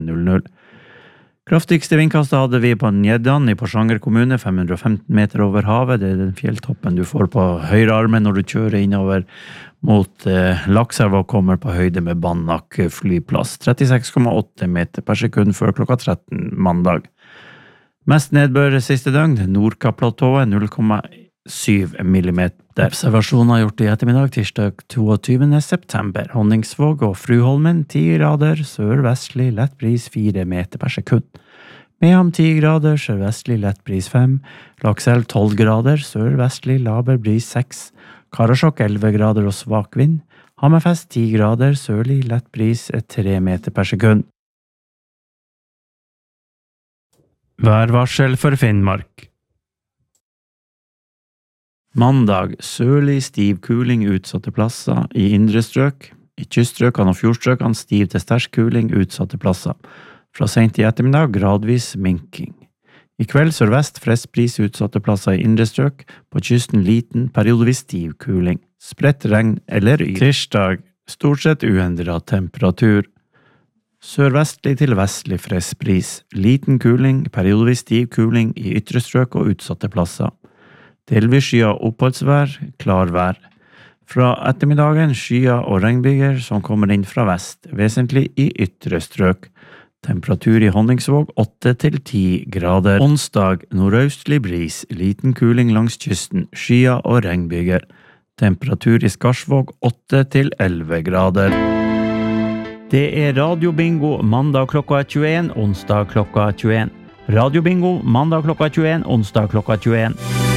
00. Kraftigste vindkastet hadde vi på Njeddan i Porsanger kommune, 515 meter over havet. Det den fjelltoppen du får på høyre armen når du kjører innover mot Lakselva og kommer på høyde med Banak flyplass. 36,8 meter per sekund før klokka 13 mandag. Mest nedbør siste døgn, Nordkaplatået 0,7 millimeter. Observasjoner gjort i ettermiddag, tirsdag 22. september. Honningsvåg og Fruholmen 10 grader, sørvestlig lett bris 4 meter per sekund. Mehamn 10 grader, sørvestlig lett bris 5. Lakselv 12 grader, sørvestlig laber bris 6. Karasjok 11 grader og svak vind. Hammerfest 10 grader, sørlig lett bris 3 meter per sekund. Værvarsel for Finnmark. Mandag, sørlig stiv kuling utsatte plasser i indre strøk. I kyststrøkene og fjordstrøkene stiv til sterk kuling utsatte plasser. Fra sent i ettermiddag gradvis minking. I kveld sørvest frisk bris utsatte plasser i indre strøk. På kysten liten, periodevis stiv kuling. Spredt regn eller yr. Tirsdag, stort sett uendret temperatur. Sørvestlig til vestlig frisk bris. Liten kuling, periodevis stiv kuling i ytre strøk og utsatte plasser. Delvis skya oppholdsvær, klar vær. Fra ettermiddagen skya og regnbyger som kommer inn fra vest, vesentlig i ytre strøk. Temperatur i Honningsvåg 8 til 10 grader. Onsdag, nordøstlig bris, liten kuling langs kysten, skya og regnbyger. Temperatur i Skarsvåg 8 til 11 grader. Det Radio Bingo mandag klokka 21, onsdag klokka 21. Radio Bingo mandag klokka 21, onsdag klokka 21.